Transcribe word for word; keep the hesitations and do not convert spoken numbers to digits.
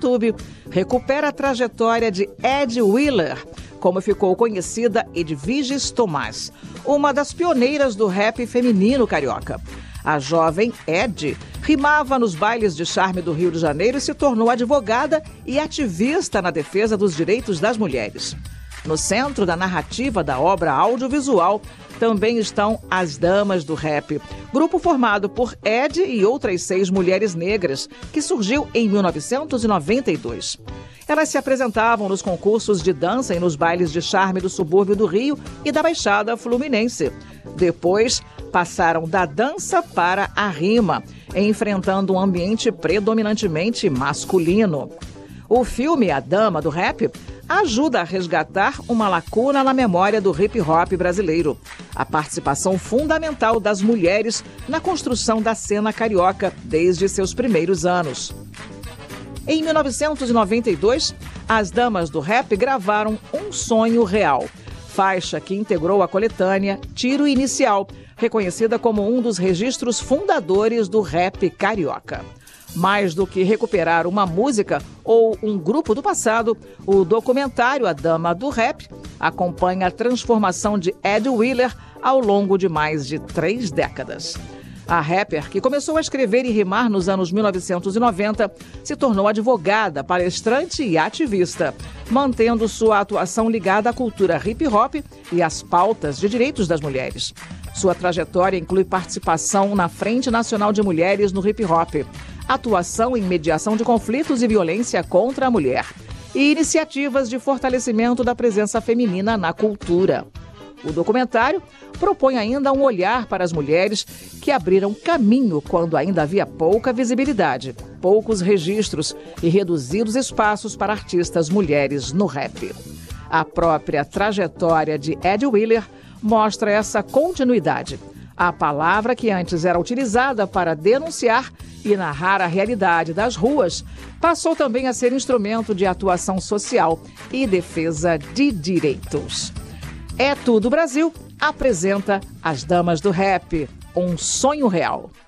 YouTube, recupera a trajetória de Ed Wheeler, como ficou conhecida Edviges Tomás, uma das pioneiras do rap feminino carioca. A jovem Ed rimava nos bailes de charme do Rio de Janeiro e se tornou advogada e ativista na defesa dos direitos das mulheres. No centro da narrativa da obra audiovisual também estão As Damas do Rap, grupo formado por Ed e outras seis mulheres negras, que surgiu em mil novecentos e noventa e dois. Elas se apresentavam nos concursos de dança e nos bailes de charme do subúrbio do Rio e da Baixada Fluminense. Depois, passaram da dança para a rima, enfrentando um ambiente predominantemente masculino. O filme A Dama do Rap ajuda a resgatar uma lacuna na memória do hip-hop brasileiro, a participação fundamental das mulheres na construção da cena carioca desde seus primeiros anos. Em mil novecentos e noventa e dois, as Damas do Rap gravaram Um Sonho Real, faixa que integrou a coletânea Tiro Inicial, reconhecida como um dos registros fundadores do rap carioca. Mais do que recuperar uma música ou um grupo do passado, o documentário A Dama do Rap acompanha a transformação de Ed Wheeler ao longo de mais de três décadas. A rapper, que começou a escrever e rimar nos anos mil novecentos e noventa, se tornou advogada, palestrante e ativista, mantendo sua atuação ligada à cultura hip-hop e às pautas de direitos das mulheres. Sua trajetória inclui participação na Frente Nacional de Mulheres no hip-hop, atuação em mediação de conflitos e violência contra a mulher e iniciativas de fortalecimento da presença feminina na cultura. O documentário propõe ainda um olhar para as mulheres que abriram caminho quando ainda havia pouca visibilidade, poucos registros e reduzidos espaços para artistas mulheres no rap. A própria trajetória de Ed Wheeler mostra essa continuidade. A palavra que antes era utilizada para denunciar e narrar a realidade das ruas passou também a ser instrumento de atuação social e defesa de direitos. É Tudo Brasil apresenta As Damas do Rap, Um Sonho Real.